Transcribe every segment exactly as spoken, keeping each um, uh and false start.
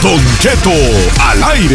Don Cheto al aire.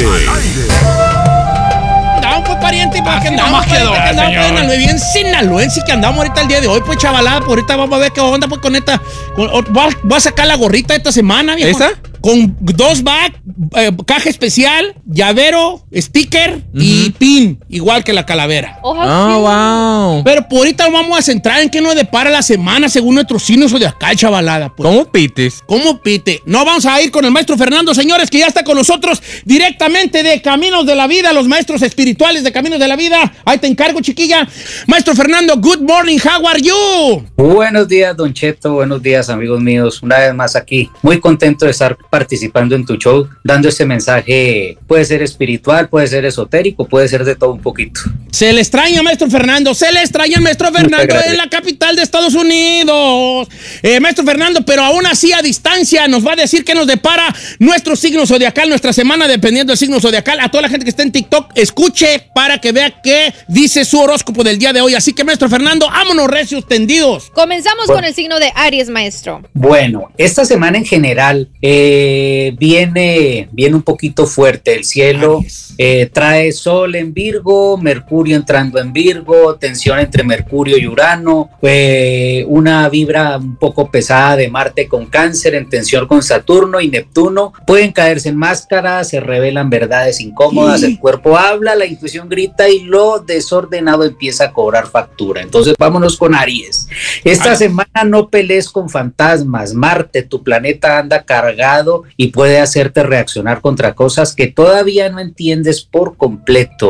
Andamos, pues, pariente, porque andamos, más quedó, pariente, que andamos, señor. pues, en el bien sinaloense, que andamos ahorita el día de hoy, pues, chavalada, pues, ahorita vamos a ver qué onda, pues, con esta, con- o- voy, a, voy a sacar la gorrita esta semana, viejo. ¿Esta? Con dos back, eh, caja especial, llavero, sticker y pin, igual que la calavera. Oh, wow. Pero por ahorita vamos a centrar en qué nos depara la semana según nuestros signos de acá, chavalada. Pues. ¿Cómo pites? ¿Cómo pite? No vamos a ir con el maestro Fernando, señores, que ya está con nosotros directamente de Caminos de la Vida, los maestros espirituales de Caminos de la Vida. Ahí te encargo, chiquilla. Maestro Fernando, good morning, how are you? Buenos días, Don Cheto, buenos días, amigos míos. Una vez más aquí, muy contento de estar participando en tu show, dando este mensaje, puede ser espiritual, puede ser esotérico, puede ser de todo un poquito. Se le extraña, maestro Fernando, se le extraña, maestro Fernando, gracias. en la capital de Estados Unidos. Eh, maestro Fernando, pero aún así a distancia nos va a decir qué nos depara nuestro signo zodiacal, nuestra semana, dependiendo del signo zodiacal. A toda la gente que está en TikTok, escuche para que vea qué dice su horóscopo del día de hoy. Así que, maestro Fernando, vámonos recios tendidos. Comenzamos Bueno. con el signo de Aries, maestro. Bueno, esta semana en general eh, viene, viene un poquito fuerte. El cielo Aries. eh, trae Sol en Virgo, Mercurio entrando en Virgo, tensión entre Mercurio y Urano, eh, una vibra un poco pesada de Marte con Cáncer, en tensión con Saturno y Neptuno. Pueden caerse en máscaras, se revelan verdades incómodas, Sí. el cuerpo habla, la intuición grita y lo desordenado empieza a cobrar factura. Entonces vámonos con Aries. Esta Ay. semana no pelees con fantasmas. Marte, tu planeta, anda cargado y puede hacerte reaccionar contra cosas que todavía no entiendes por completo.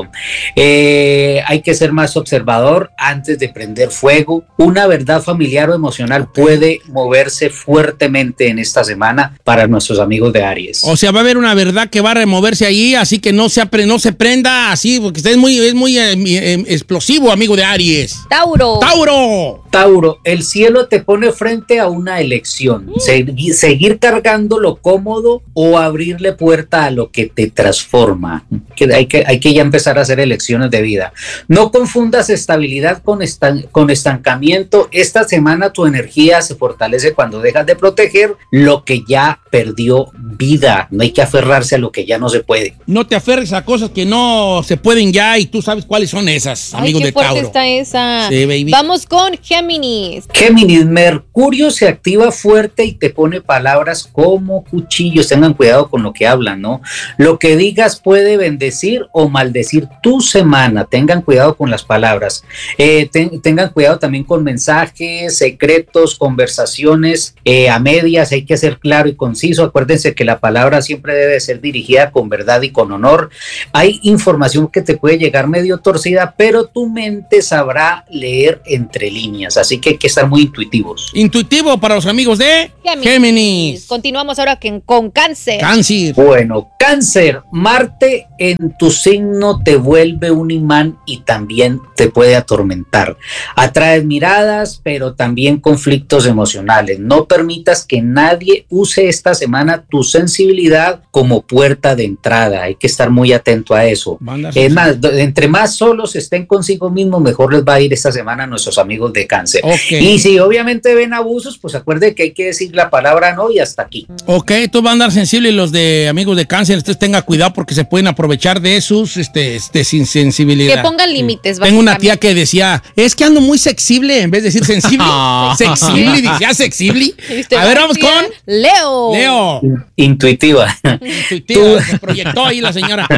Eh, hay que ser más observador antes de prender fuego. Una verdad familiar o emocional puede moverse fuertemente en esta semana para nuestros amigos de Aries. O sea, va a haber una verdad que va a removerse allí, así que no se, apre- no se prenda así, porque usted es muy, es muy eh, eh, explosivo, amigo de Aries. Tauro. ¡Tauro! Tauro, el cielo te pone frente a una elección, Segui- seguir cargando lo cómodo o abrirle puerta a lo que te transforma. Que hay, que hay que ya empezar a hacer elecciones de vida. No confundas estabilidad con, estan- con estancamiento. Esta semana tu energía se fortalece cuando dejas de proteger lo que ya perdió vida. No hay que aferrarse a lo que ya no se puede. No te aferres a cosas que no se pueden ya y tú sabes cuáles son esas, Ay, amigo qué de fuerte Tauro. está esa. Sí, baby. Vamos con Géminis. Géminis, Mercurio se activa fuerte y te pone palabras como cuchillos. Tengan cuidado con lo que hablan, ¿no? Lo que digas puede bendecir o maldecir tu semana. Tengan cuidado con las palabras. Eh, ten- tengan cuidado también con mensajes, secretos, conversaciones eh, a medias. Hay que ser claro y conciso. Acuérdense que la palabra siempre debe ser dirigida con verdad y con honor. Hay información que te puede llegar medio torcida, pero tu mente sabrá leer entre líneas. Así que hay que estar muy intuitivos. Intuitivo para los amigos de Géminis. Géminis. Continuamos ahora que- con Cáncer. Cáncer. Bueno, Cáncer, Marte en tu signo te vuelve un imán y también te puede atormentar. Atraes miradas, pero también conflictos emocionales. No permitas que nadie use esta semana tu sensibilidad como puerta de entrada. Hay que estar muy atento a eso. Banda Es más, do- entre más solos estén consigo mismos, mejor les va a ir esta semana a nuestros amigos de Cáncer. Ok. Y si obviamente ven abusos, pues acuerde que hay que decir la palabra no y hasta aquí. Ok, tú van a andar sensibles los de amigos de Cáncer. Entonces tenga cuidado porque se pueden aprovechar de sus este, este, sin sensibilidad. Que pongan límites. Tengo una tía básicamente. que decía, es que ando muy sensible, en vez de decir sensible. Sensible, decía sensible. ¿Viste? A ver, vamos Bien. con Leo. Leo. Intuitiva. Intuitiva, se proyectó ahí la señora.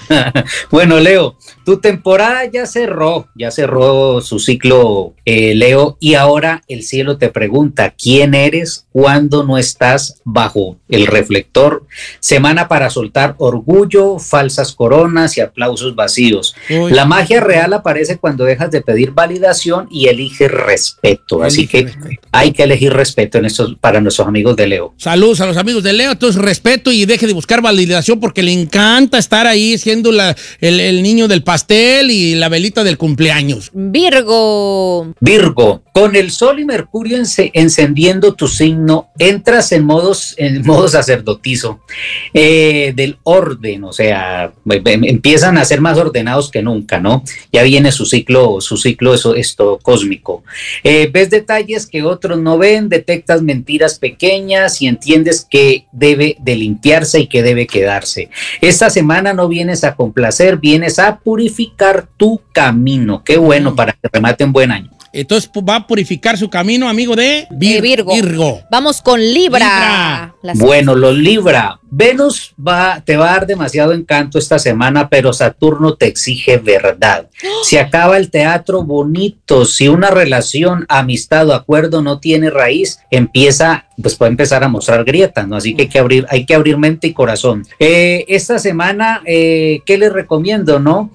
Bueno, Leo, tu temporada ya cerró, ya cerró su ciclo, eh, Leo, y ahora el cielo te pregunta, ¿quién eres cuando no estás bajo el reflector? Semana para soltar orgullo, falsas coronas y aplausos vacíos. Uy. La magia real aparece cuando dejas de pedir validación y eliges respeto, así Elige que respeto. hay que elegir respeto en estos, para nuestros amigos de Leo. Saludos a los amigos de Leo. Entonces, respeto y deje de buscar validación porque le encanta estar ahí siendo la, el, el niño del pastel y la velita del cumpleaños. Virgo. Virgo, con el Sol y Mercurio ence- encendiendo tu signo, entras en modos, en modo sacerdotizo eh, del orden, o sea, em- empiezan a ser más ordenados que nunca, ¿no? Ya viene su ciclo, su ciclo eso, esto cósmico. Eh, ves detalles que otros no ven, detectas mentiras pequeñas y entiendes que debe de limpiarse y que debe quedarse. Esta semana no vienes a complacer, vienes a purificar tu camino. Qué bueno Mm. para que remate un buen año. Entonces pu- va a purificar su camino, amigo de Vir- Eh, Virgo. Virgo. Vamos con Libra. Libra. Las- Bueno, los Libra, Venus va, te va a dar demasiado encanto esta semana, pero Saturno te exige verdad. Se acaba el teatro bonito. Si una relación, amistad o acuerdo no tiene raíz, empieza, pues puede empezar a mostrar grietas, ¿no? Así que hay que abrir, hay que abrir mente y corazón. Eh, esta semana, eh, ¿qué les recomiendo, no?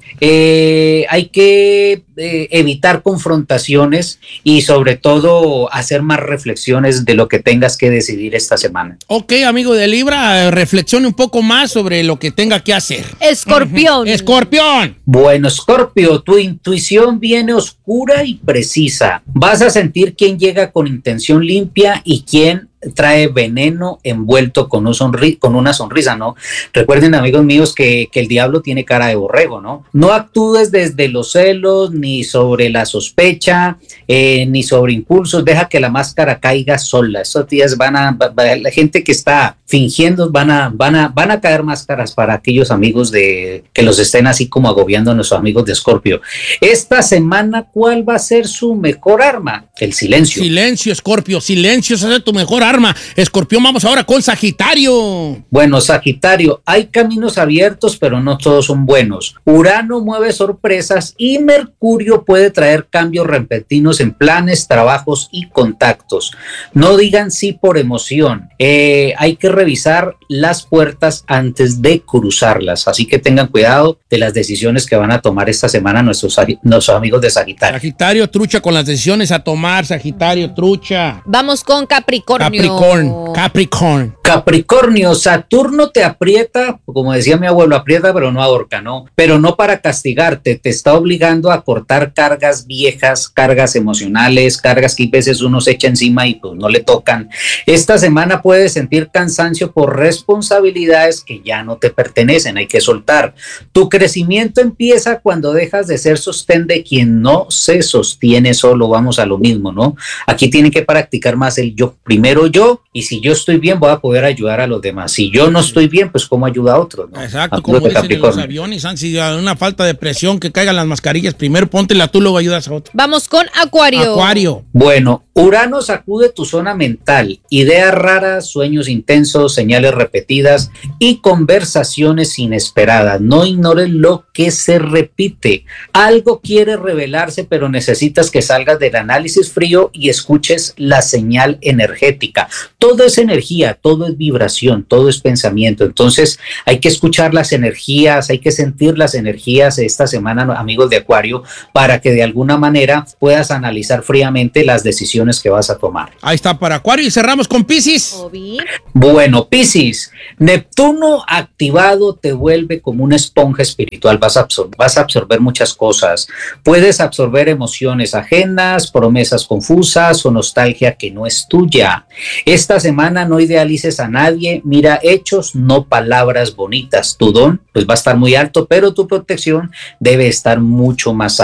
Eh, hay que eh, evitar confrontaciones y sobre todo hacer más reflexiones de lo que tengas que decidir esta semana. Ok, amigo de Libra, eh, reflexione un poco más sobre lo que tenga que hacer. Escorpión. Escorpión. Bueno, Scorpio, tu intuición viene oscura y precisa. Vas a sentir quién llega con intención limpia y quién trae veneno envuelto con, un sonri con una sonrisa, ¿no? Recuerden, amigos míos, que, que el diablo tiene cara de borrego, ¿no? No actúes desde los celos, ni sobre la sospecha, eh, ni sobre impulsos. Deja que la máscara caiga sola. Estos días van a, va, va, la gente que está fingiendo van a, van a, van a caer máscaras para aquellos amigos de que los estén así como agobiando a nuestros amigos de Escorpio. Esta semana, ¿cuál va a ser su mejor arma? El silencio. Silencio, Escorpio. Silencio, esa es tu mejor arma. Escorpión, vamos ahora con Sagitario. Bueno, Sagitario, hay caminos abiertos, pero no todos son buenos. Urano mueve sorpresas y Mercurio puede traer cambios repentinos en planes, trabajos y contactos. No digan sí por emoción. Eh, hay que revisar las puertas antes de cruzarlas. Así que tengan cuidado de las decisiones que van a tomar esta semana nuestros, nuestros amigos de Sagitario. Sagitario, trucha con las decisiones a tomar. Sagitario, trucha. Vamos con Capricornio. Capricorn. Capricorn. Capricornio, Saturno te aprieta, como decía mi abuelo, aprieta pero no ahorca, ¿no? Pero no para castigarte, te está obligando a cortar cargas viejas, cargas emocionales, cargas que a veces uno se echa encima y pues no le tocan. Esta semana puedes sentir cansancio por responsabilidades que ya no te pertenecen, hay que soltar. Tu crecimiento empieza cuando dejas de ser sostén de quien no se sostiene solo, vamos a lo mismo, ¿no? Aquí tienen que practicar más el yo, primero yo, y si yo estoy bien voy a poder ayudar a los demás. Si yo no estoy bien, pues cómo ayuda a otros, ¿no? Exacto, A como puro dicen en los Capricornio. aviones, si hay una falta de presión, que caigan las mascarillas, primero póntela tú, luego ayudas a otro. Vamos con Acuario. Acuario. Bueno, Urano sacude tu zona mental, ideas raras, sueños intensos, señales repetidas y conversaciones inesperadas. No ignores lo que se repite. Algo quiere revelarse, pero necesitas que salgas del análisis frío y escuches la señal energética. Todo es energía, todo es vibración, todo es pensamiento. Entonces hay que escuchar las energías, hay que sentir las energías esta semana, amigos de Acuario, para que de alguna manera puedas analizar fríamente las decisiones que vas a tomar. Ahí está para Acuario y cerramos con Piscis. Obi. Bueno, Piscis, Neptuno activado te vuelve como una esponja espiritual, vas a, absor- vas a absorber muchas cosas, puedes absorber emociones ajenas, promesas confusas o nostalgia que no es tuya. Esta semana no idealices a nadie, mira hechos, no palabras bonitas. Tu don pues va a estar muy alto, pero tu protección debe estar mucho más